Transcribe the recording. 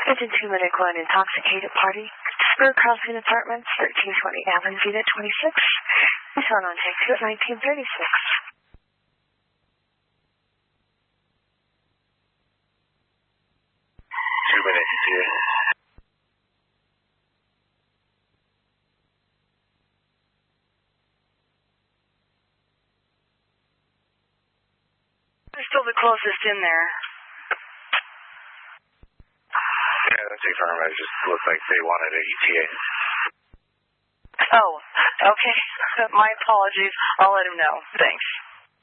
Agent 2 Medical and Intoxicated Party. Spur Crossing Apartments, 1320 Avenue 26. We saw on take 2 at 1936. They're still the closest in there. Yeah, that's confirmed. It just looked like they wanted an ETA. Oh, okay. My apologies. I'll let him know. Thanks.